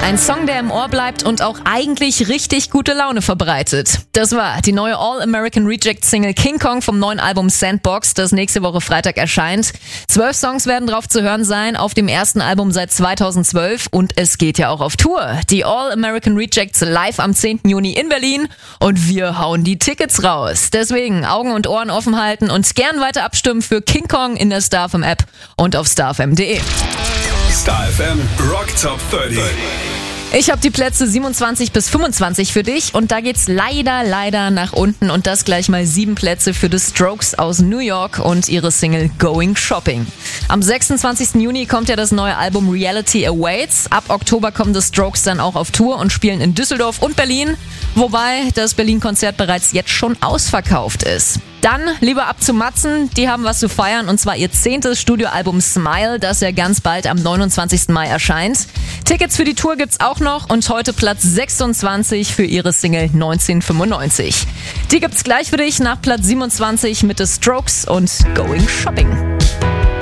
Ein Song, der im Ohr bleibt und auch eigentlich richtig gute Laune verbreitet. Das war die neue All-American Reject-Single King Kong vom neuen Album Sandbox, das nächste Woche Freitag erscheint. 12 Songs werden drauf zu hören sein, auf dem ersten Album seit 2012 und es geht ja auch auf Tour. Die All-American Rejects live am 10. Juni in Berlin und wir hauen die Tickets raus. Deswegen Augen und Ohren offen halten und gern weiter abstimmen für King Kong in der StarFM App und auf starfm.de. StarFM Rock Top 30. Ich habe die Plätze 27 bis 25 für dich und da geht's leider nach unten und das gleich mal 7 Plätze für The Strokes aus New York und ihre Single Going Shopping. Am 26. Juni kommt ja das neue Album Reality Awaits. Ab Oktober kommen The Strokes dann auch auf Tour und spielen in Düsseldorf und Berlin, wobei das Berlin-Konzert bereits jetzt schon ausverkauft ist. Dann lieber ab zu Matzen, die haben was zu feiern und zwar ihr 10. Studioalbum Smile, das ja ganz bald am 29. Mai erscheint. Tickets für die Tour gibt's auch noch und heute Platz 26 für ihre Single 1995. Die gibt's gleich für dich nach Platz 27 mit The Strokes und Going Shopping.